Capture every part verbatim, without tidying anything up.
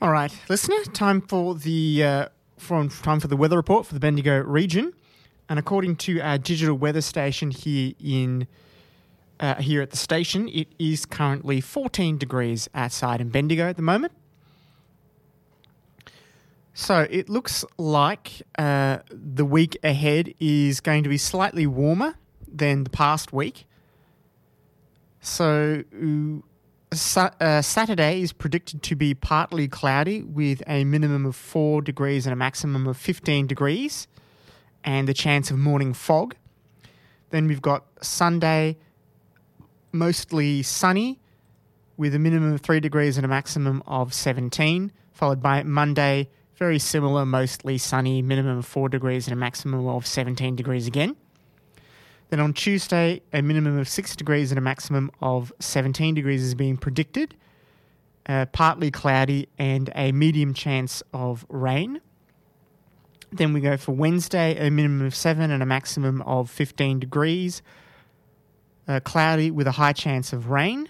All right, listener, time for the uh, for, time for the weather report for the Bendigo region. And according to our digital weather station here in uh, here at the station, it is currently fourteen degrees outside in Bendigo at the moment. So it looks like uh, the week ahead is going to be slightly warmer than the past week. So uh, sa- uh, Saturday is predicted to be partly cloudy with a minimum of four degrees and a maximum of fifteen degrees and the chance of morning fog. Then we've got Sunday, mostly sunny with a minimum of three degrees and a maximum of seventeen, followed by Monday, very similar, mostly sunny, minimum of four degrees and a maximum of seventeen degrees again. Then on Tuesday, a minimum of six degrees and a maximum of seventeen degrees is being predicted, uh, partly cloudy and a medium chance of rain. Then we go for Wednesday, a minimum of seven and a maximum of fifteen degrees, uh, cloudy with a high chance of rain.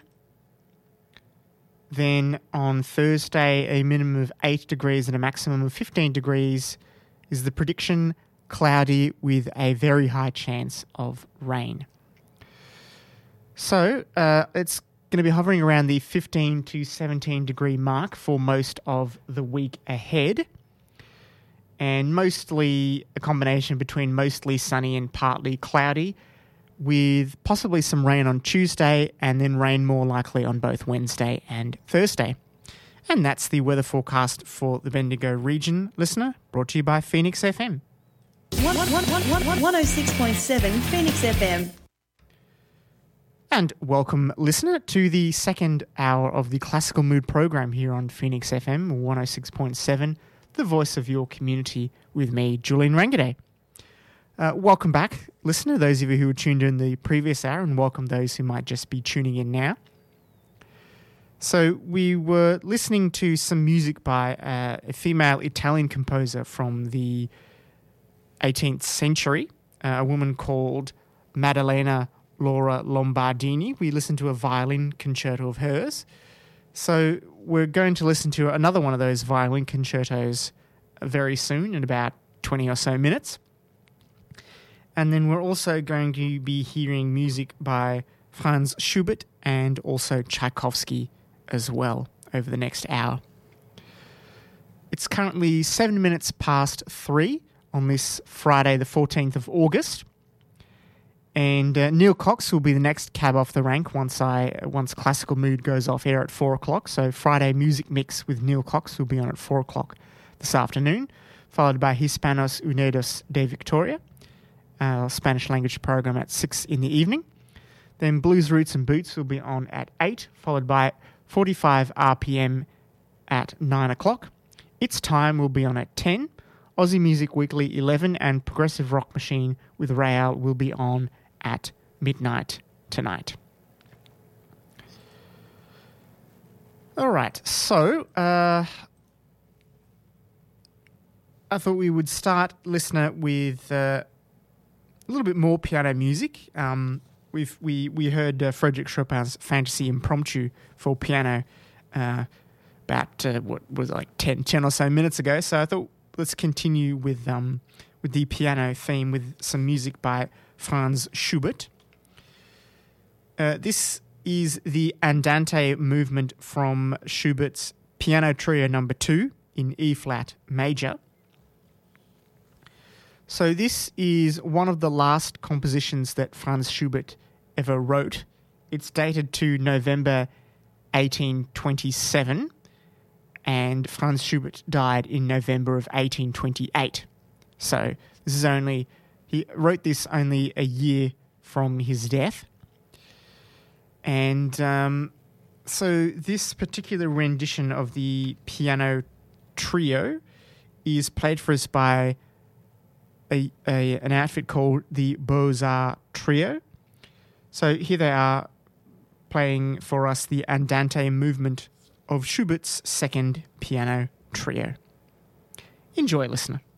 Then on Thursday, a minimum of eight degrees and a maximum of fifteen degrees is the prediction, cloudy with a very high chance of rain. So uh, it's going to be hovering around the fifteen to seventeen degree mark for most of the week ahead, and mostly a combination between mostly sunny and partly cloudy, with possibly some rain on Tuesday and then rain more likely on both Wednesday and Thursday. And that's the weather forecast for the Bendigo region, listener, brought to you by Phoenix F M. one oh six point seven Phoenix F M. And welcome, listener, to the second hour of the Classical Mood program here on Phoenix F M one oh six point seven, the voice of your community, with me, Julian Rangaday. Uh, welcome back, listener, those of you who were tuned in the previous hour, and welcome those who might just be tuning in now. So we were listening to some music by uh, a female Italian composer from the eighteenth century, uh, a woman called Maddalena Laura Lombardini. We listened to a violin concerto of hers. So we're going to listen to another one of those violin concertos very soon, in about twenty or so minutes. And then we're also going to be hearing music by Franz Schubert and also Tchaikovsky as well over the next hour. It's currently seven minutes past three on this Friday, the fourteenth of August. And uh, Neil Cox will be the next cab off the rank once I once Classical Mood goes off air at four o'clock. So Friday Music Mix with Neil Cox will be on at four o'clock this afternoon, followed by Hispanos Unidos de Victoria, our Spanish language program, at six in the evening. Then Blues Roots and Boots will be on at eight, followed by forty-five R P M at nine o'clock. It's Time will be on at ten. Aussie Music Weekly eleven and Progressive Rock Machine with Rael will be on at midnight tonight. All right, so uh, I thought we would start, listener, with uh, a little bit more piano music. Um, we've we we heard uh, Frédéric Chopin's Fantasy Impromptu for piano uh, about uh, what was it, like ten, ten or so minutes ago. So I thought let's continue with um with the piano theme with some music by Franz Schubert. Uh, this is the Andante movement from Schubert's Piano Trio Number Two in E flat major. So this is one of the last compositions that Franz Schubert ever wrote. It's dated to November eighteen twenty-seven, and Franz Schubert died in November of eighteen twenty-eight. So this is only, he wrote this only a year from his death. And um, so this particular rendition of the Piano Trio is played for us by A, a, an outfit called the Beaux-Arts Trio. So here they are playing for us the Andante movement of Schubert's second piano trio. Enjoy, listener.